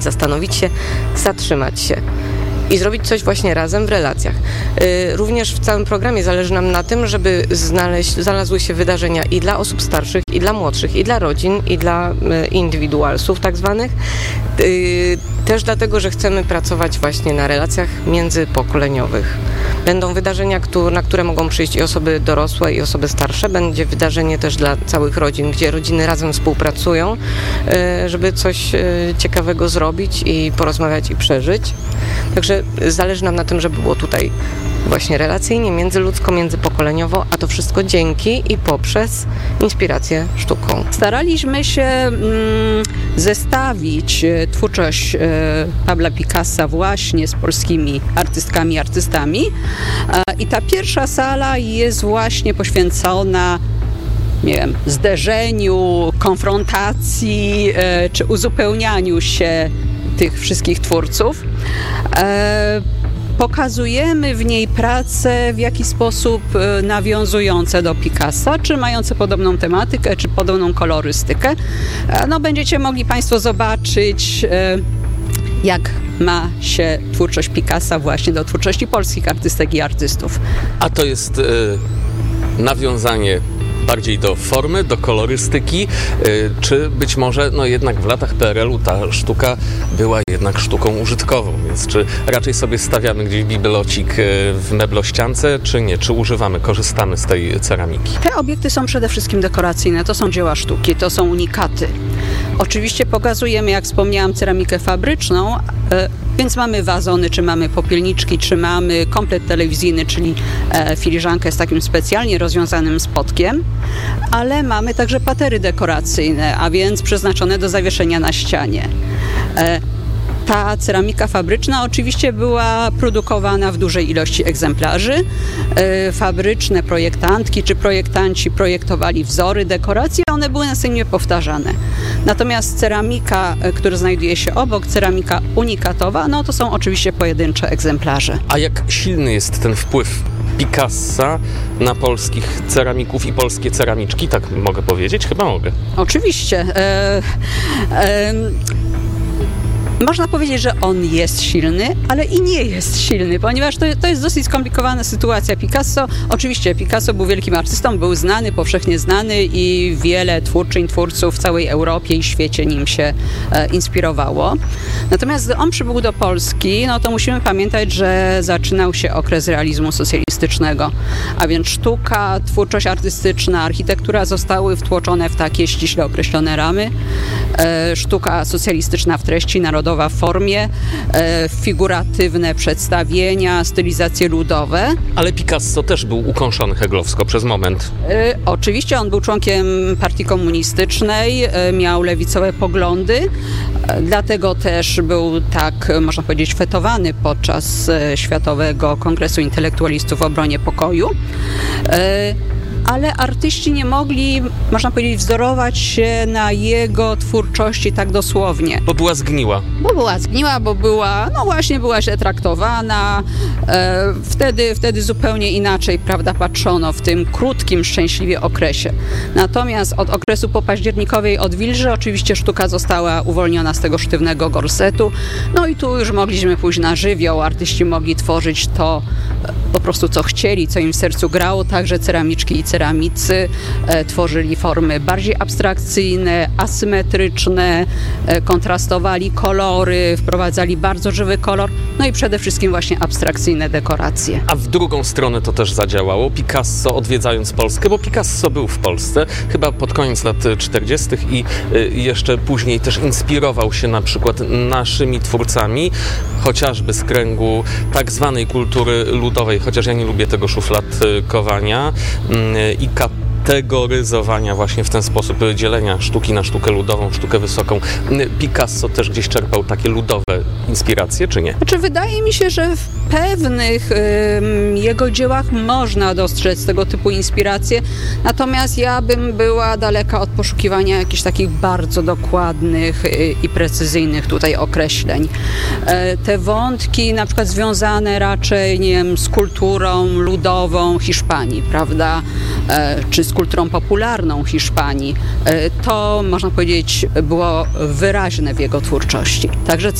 zastanowić się, zatrzymać się i zrobić coś właśnie razem w relacjach. Również w całym programie zależy nam na tym, żeby znalazły się wydarzenia i dla osób starszych, i dla młodszych, i dla rodzin, i dla indywidualsów tak zwanych. Też dlatego, że chcemy pracować właśnie na relacjach międzypokoleniowych. Będą wydarzenia, na które mogą przyjść i osoby dorosłe, i osoby starsze. Będzie wydarzenie też dla całych rodzin, gdzie rodziny razem współpracują, żeby coś ciekawego zrobić i porozmawiać i przeżyć. Także zależy nam na tym, żeby było tutaj właśnie relacyjnie, międzyludzko, międzypokoleniowo, a to wszystko dzięki i poprzez inspirację sztuką. Staraliśmy się zestawić twórczość Pabla Picassa właśnie z polskimi artystkami i artystami. I ta pierwsza sala jest właśnie poświęcona, nie wiem, zderzeniu, konfrontacji czy uzupełnianiu się tych wszystkich twórców. Pokazujemy w niej prace w jakiś sposób nawiązujące do Picassa, czy mające podobną tematykę, czy podobną kolorystykę. Będziecie mogli Państwo zobaczyć, jak ma się twórczość Picassa właśnie do twórczości polskich artystek i artystów. A to jest nawiązanie bardziej do formy, do kolorystyki, czy być może jednak w latach PRL-u ta sztuka była jednak sztuką użytkową, więc czy raczej sobie stawiamy gdzieś bibelocik w meblościance, czy nie? Czy używamy, korzystamy z tej ceramiki? Te obiekty są przede wszystkim dekoracyjne, to są dzieła sztuki, to są unikaty. Oczywiście pokazujemy, jak wspomniałam, ceramikę fabryczną, więc mamy wazony, czy mamy popielniczki, czy mamy komplet telewizyjny, czyli filiżankę z takim specjalnie rozwiązanym spotkiem, ale mamy także patery dekoracyjne, a więc przeznaczone do zawieszenia na ścianie. Ta ceramika fabryczna oczywiście była produkowana w dużej ilości egzemplarzy. Fabryczne projektantki czy projektanci projektowali wzory dekoracji, a one były następnie powtarzane. Natomiast ceramika, która znajduje się obok, ceramika unikatowa, to są oczywiście pojedyncze egzemplarze. A jak silny jest ten wpływ Picassa na polskich ceramików i polskie ceramiczki? Tak mogę powiedzieć? Chyba mogę. Oczywiście. Można powiedzieć, że on jest silny, ale i nie jest silny, ponieważ to jest dosyć skomplikowana sytuacja. Picasso był wielkim artystą, był znany, powszechnie znany i wiele twórczyń, twórców w całej Europie i świecie nim się inspirowało. Natomiast gdy on przybył do Polski, to musimy pamiętać, że zaczynał się okres realizmu socjalistycznego, a więc sztuka, twórczość artystyczna, architektura zostały wtłoczone w takie ściśle określone ramy. Sztuka socjalistyczna w treści, narodowa w formie, figuratywne przedstawienia, stylizacje ludowe. Ale Picasso też był ukąszony heglowsko przez moment. Oczywiście on był członkiem partii komunistycznej, miał lewicowe poglądy, dlatego też był tak, można powiedzieć, fetowany podczas Światowego Kongresu Intelektualistów w obronie pokoju. Ale artyści nie mogli, można powiedzieć, wzorować się na jego twórczości tak dosłownie. Bo była zgniła. Bo była źle traktowana. Wtedy zupełnie inaczej, prawda, patrzono w tym krótkim, szczęśliwie okresie. Natomiast od okresu popaździernikowej odwilży oczywiście sztuka została uwolniona z tego sztywnego gorsetu. I tu już mogliśmy pójść na żywioł. Artyści mogli tworzyć to po prostu, co chcieli, co im w sercu grało. Także ceramiczki i ceramicy tworzyli formy bardziej abstrakcyjne, asymetryczne, kontrastowali kolory, wprowadzali bardzo żywy kolor, i przede wszystkim właśnie abstrakcyjne dekoracje. A w drugą stronę to też zadziałało. Picasso, odwiedzając Polskę, bo Picasso był w Polsce chyba pod koniec lat 40. i jeszcze później też inspirował się na przykład naszymi twórcami, chociażby z kręgu tak zwanej kultury ludowej, chociaż ja nie lubię tego szufladkowania i kategoryzowania właśnie w ten sposób, dzielenia sztuki na sztukę ludową, sztukę wysoką. Picasso też gdzieś czerpał takie ludowe inspiracje, czy nie? Wydaje mi się, że w pewnych jego dziełach można dostrzec tego typu inspiracje, natomiast ja bym była daleka od poszukiwania jakichś takich bardzo dokładnych i precyzyjnych tutaj określeń. Te wątki na przykład związane raczej, z kulturą ludową Hiszpanii, prawda, czy z kulturą popularną Hiszpanii, to można powiedzieć było wyraźne w jego twórczości. Także